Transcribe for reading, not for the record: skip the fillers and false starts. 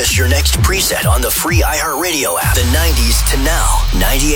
miss your next preset on the free iHeartRadio app. The 90s to now. 98.